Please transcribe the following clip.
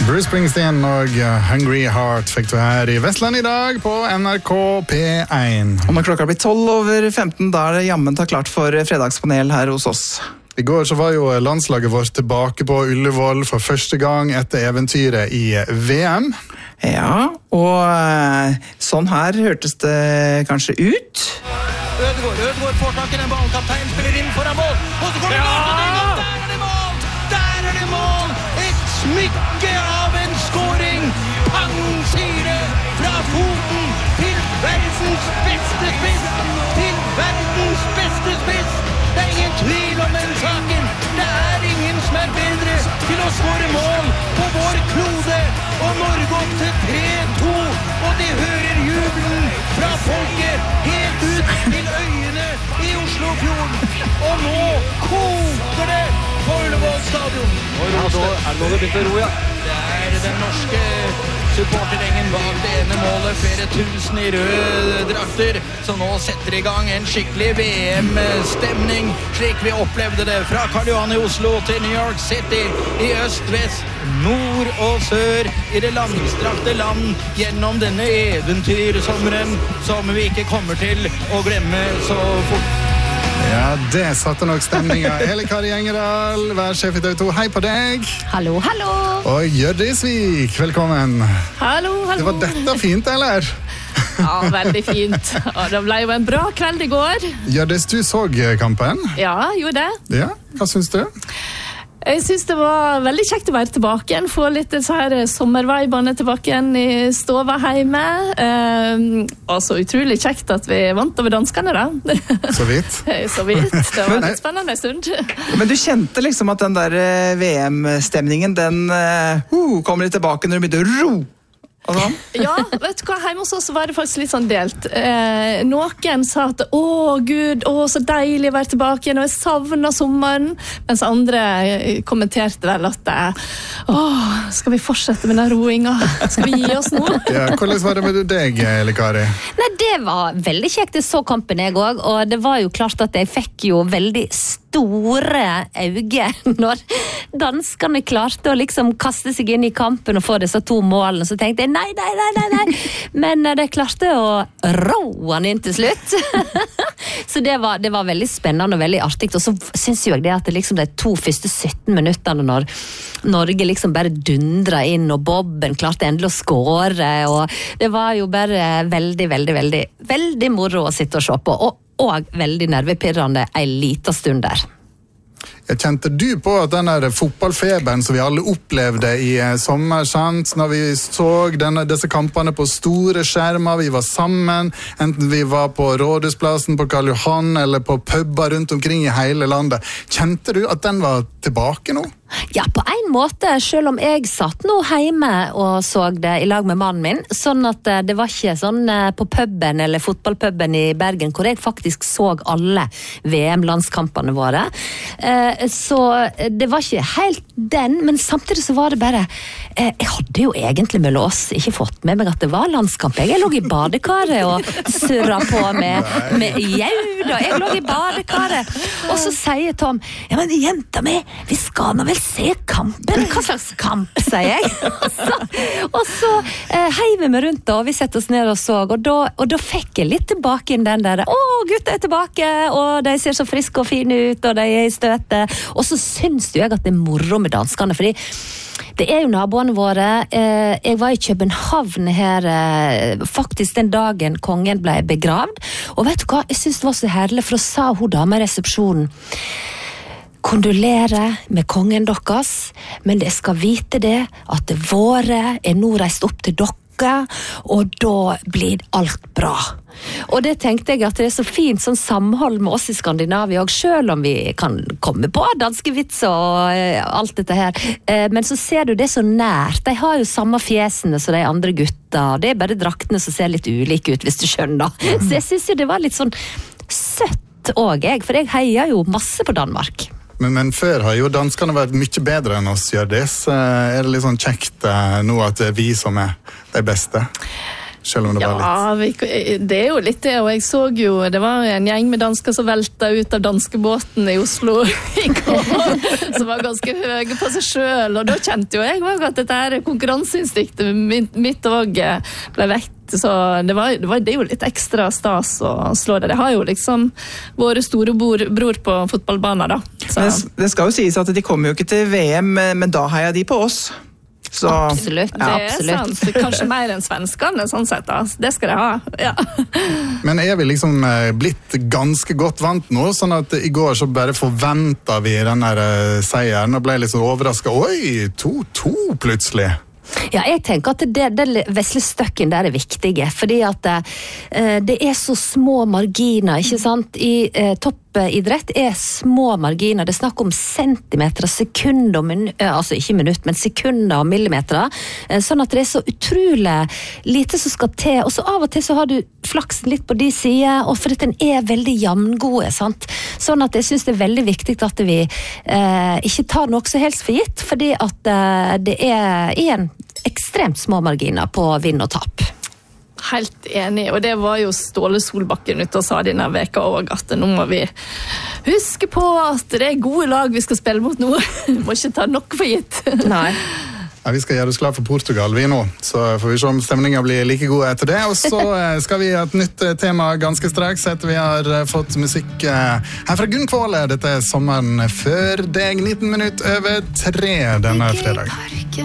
Bruce Springsteen og Hungry Heart fikk du her i Vestland i dag på NRK P1. Og når klokka blir 12:15, da det jammen ta klart for fredagspanel her hos oss. I går så var jo landslaget vårt tilbake på Ullevål for første gang etter eventyret i VM. Ja, og sånn her hørtes det kanskje ut. Ødegaard får tak i den ballen, kapteinen spiller inn foran mål, og så kommer mål, der er det mål, et smykke av en scoring, pang, sier det, fra foten til verdens beste spiss, det er ingen tvil om den saken, det er ingen som er bedre til å score mål på vår klode, og Norge opp til 3-2, og de hører jubelen fra folket helt ut til øyene i Oslofjorden, og nå koker det på Ullevål stadion. Er det nå det begynte å ro, ja? Det er den norske supportergjengen bak det ene målet, flere tusen i røde drakter, som nå setter i gang en skikkelig VM-stemning, slik vi opplevde det fra Karl Johan i Oslo til New York City, i øst, vest, nord og sør, i det langstrakte land, gjennom denne eventyrsommeren, som vi ikke kommer til å glemme så fort. Ja, det satte nok stemninga. Eli Kari Engerdal, værsjef i TV 2, hei på deg. Hallo, hallo. Og Hjørdis Vik, velkommen. Hallo, hallo. Det var dette fint, eller? Ja, veldig fint. Og det ble jo en bra kveld i går. Hjørdis, du så kampen? Ja, gjorde det. Ja, hva synes du? Jeg synes det var veldig kjekt å være tilbake igjen, få litt så her sommervibene tilbake igjen i stova hjemme. Og så utrolig kjekt at vi vant over danskene da. Så vidt. Så vidt, det var litt spennende stund. Men du kjente liksom at den der VM-stemningen, den kom litt tilbake når du begynte å ro. Ja, vet du hva, hjemme hos oss var det faktisk litt sånn delt. Noen sa at Gud, så deilig å være tilbake igjen, og jeg savner sommeren, mens andre kommenterte vel at skal vi fortsette med den roinga? Skal vi gi oss nå? Ja, hvordan var det med deg, Eli Kari? Nei, det var veldig kjekt. Jeg så kampen jeg også, og det var jo klart at jeg fikk jo veldig store øyne når danskene klarte å liksom kaste seg inn i kampen og få disse 2 målene, så tenkte jeg nei, men de klarte å ro han inn til slutt. Så det var veldig spennende og veldig artig, og så synes jeg det at det liksom de 2 første 17 minuttene når Norge liksom bare dundra inn, og Bobben klarte endelig å skåre, og det var jo bare veldig moro å sitte og se på, og veldig nervepirrende en liten stund der. Jeg kjente du på at den der fotballfeberen som vi alle opplevde i sommer, sant? Når vi så disse kampene på store skjermer, vi var sammen, enten vi var på Rådhusplassen, på Karl Johan, eller på pubber rundt omkring i hele landet. Kjente du at den var tilbake nå? Ja, på en måte, selv om jeg satt nå hjemme og så det i lag med mannen min, sånn at det var ikke sånn på puben eller fotballpuben i Bergen, hvor jeg faktisk så alle VM-landskampene våre. Så det var ikke helt den, men samtidig så var det bare, jeg hadde jo egentlig mellom oss ikke fått med meg at det var landskamp. Jeg lå i badekaret og surret på med jaud, og jeg lå i badekaret. Og så sier Tom, ja, men jenta mi, vi skal nå vel se kampen. Hva slags kamp, sier jeg. Og så heiv vi meg rundt da, og vi setter oss ned og så, og da fikk jeg litt tilbake inn den der, gutta er tilbake, og de ser så friske og fine ut, og de er i støtet. Og så syns jo jeg at det er moro med danskene, fordi det er jo naboene våre. Jeg var i København her faktisk den dagen kongen ble begravd, og vet du hva, jeg synes det var så herlig, for å sa hun dame i resepsjonen, kondolere med kongen deres, men det skal vite det at det våre er nå reist opp til dere, og da blir alt bra. Og det tenkte jeg at det er så fint sånn samhold med oss i Skandinavia, og selv om vi kan komme på danske vits og alt dette her, men så ser du det så nært. De har jo samme fjesene som de andre gutta, og det er bare draktene som ser litt ulike ut, hvis du skjønner. Så jeg synes jo det var litt sånn søtt også, for jeg heier jo masse på Danmark. Men før har jo danskene vært mye bedre enn oss, Hjørdis. Er det litt sånn kjekt nå at det er vi som er de beste? selv om det var litt. Ja, det jo litt det, og jeg så jo, det var en gjeng med dansker som velta ut av danskebåten i Oslo i går, som var ganske høye på seg selv, og da kjente jo jeg også at dette her konkurranseinstinktet mitt også ble vekt. Så det er jo litt ekstra stas å slå det. Det har jo liksom våre store bror på fotballbanen da. Det skal jo sies at de kommer jo ikke til VM, men da heier de på oss. Så, absolutt, ja, absolutt. Sant. Kanskje mer enn svenskene, sånn sett da. Det skal de ha, ja. Men vi liksom blitt ganske godt vant nå, sånn at i går så bare forventet vi den her seieren, og ble litt så overrasket. Oi, 2-2 plutselig. Ja, jeg tenker at det vesle støkken der viktige, fordi at det så små marginer, ikke sant? I toppidrett små marginer, det snakker om centimeter, sekunder, altså ikke minutt, men sekunder og millimeter, sånn at det så utrolig lite som skal til, og så av og til så har du flaksen litt på de sider, og for at den veldig jevngode, sant? Sånn at jeg synes det veldig viktig at vi ikke tar noe så helst for gitt, fordi at det igjen ekstremt små marginer på vinn og tap. Helt enig, og det var jo Ståle Solbakken ute og sa denne veka også, at nå må vi huske på at det gode lag vi skal spille mot nå. Vi må ikke ta noe for gitt. Nei. Ja, vi skal gjøre oss klar for Portugal vi nå, så får vi se om stemningen blir like god etter det. Og så skal vi ha et nytt tema ganske straks etter vi har fått musikk her fra Gunn Kvåle. Dette sommeren før deg, 19 minutter over 3 denne fredag.